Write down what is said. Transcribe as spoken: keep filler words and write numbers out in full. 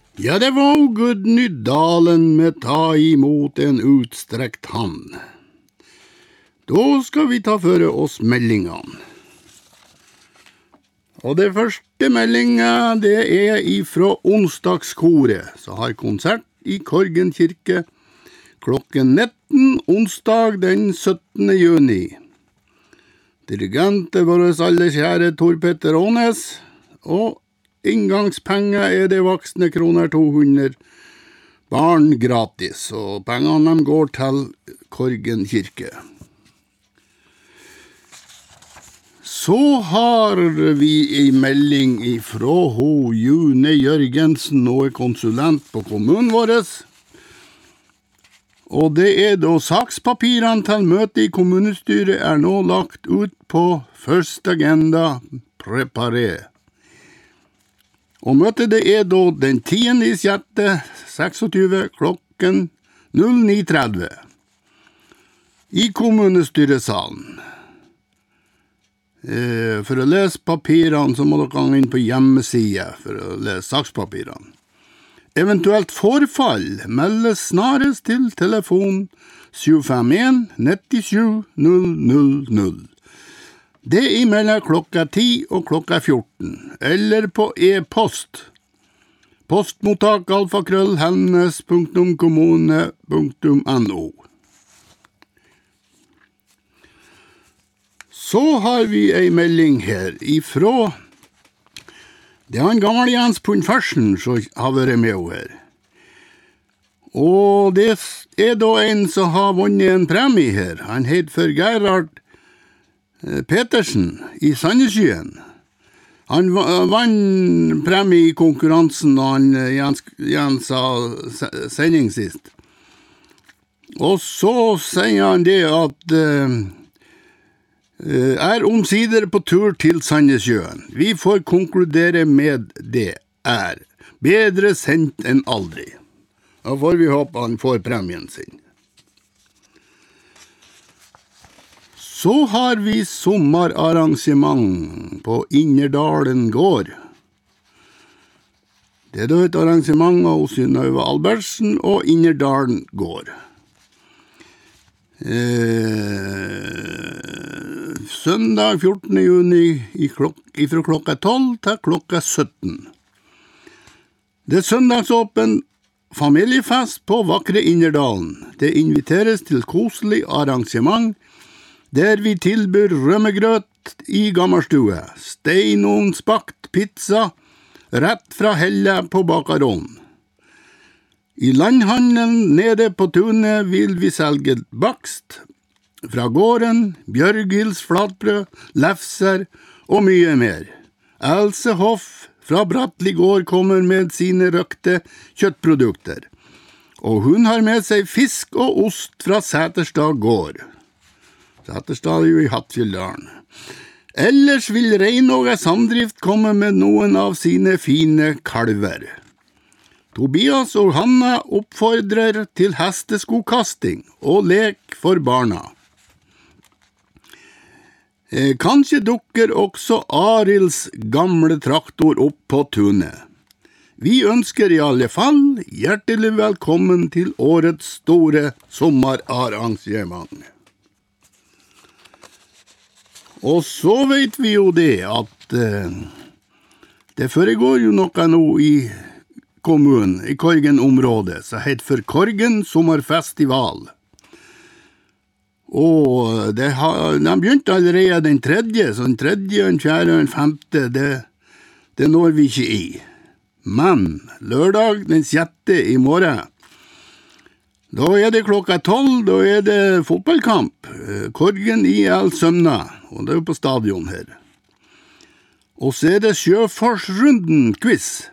Ja, det var Gudny Dalen med ta imot en utstrekt hand. Da skal vi ta føre oss meldingene. Og det første meldinga, det er ifra onsdagskoret, som har konsert i Korgen kirke klokken nitten, onsdag den syttende juni. Dirigent er vår alle kjære Tor Petter Ånes, og inngangspenger er det voksne kroner to hundre, barn gratis, og pengene de går til Korgen kirke. Så har vi en melding ifra ho June Jørgensen, og er konsulent på kommunen vår. Og det er da sakspapirene til møte i kommunestyret er nå lagt ut på første agenda preparé. Og møtet det er da den tiende sjette tjueseks klokken ni tretti i kommunestyresalen. Eh, for å lese papirene så må dere gå inn på hjemmesiden for å lese sakspapirene. Eventuelt forfall meldes snarest til telefon sju fem en nitten sju null null null. Det er mellom klokka ti og klokka fjorten, eller på e-post. Postmottak alfakrøll helnes punktum kommune punktum no. Så har vi en melding her ifra, det er han gammel Jens Pund Fersen som har vært med her. Og det er da en som har vunnet en premie her. Han heter for Gerhard Petersen i Sandneskyen. Han vann premie i konkurransen da han Jens, Jens sa sending sist. Og så sier han det at uh, er omsider på tur til Sandneskjøen. Vi får konkludere med det er bedre sendt enn aldri. Da får vi håpe han får premien sin. Så har vi sommerarrangement på Innerdalen gård. Det er da et arrangement av Synnøve Albertsen og Innerdalen gård. Eh, søndag fjortende juni i klok fra klokka tolv til klokka sytten. Det er søndagsåpen familiefest på vakre Innerdalen. Det inviteres til koselig arrangement der vi tilbyr rømmegrøt i gammelstue, steinovnsbakt pizza rett fra hella på bakaron. I landhandelen nede på tunet vil vi selge bakst fra gården, Bjørgils flatbrød, lefser og mye mer. Else Hoff fra Brattli gård kommer med sine røkte kjøttprodukter, og hun har med seg fisk og ost fra Sæterstad gård. Sæterstad er jo i Hattfjelldalen. Ellers vil Reinåga Samdrift komme med noen av sine fine kalver. Tobias og Hanna oppfordrer til hesteskokasting og lek for barna. Eh, kanskje dukker også Arilds gamle traktor opp på tunet. Vi ønsker i alle fall hjertelig velkommen til årets store sommerarrangement. Og så vet vi jo det at eh, det foregår jo noe nå i kommunen, i Korgen-området, som heter for Korgen Sommerfestival. Og det har, de begynte allerede den tredje, så den tredje, den fjerde og den femte, det, det når vi ikke i. Men lørdag den sjette i morgen, da er det klokka tolv, da er det fotballkamp. Korgen I L Sømna, og det er jo på stadion her. Og så er det Sjøforsrunden quiz.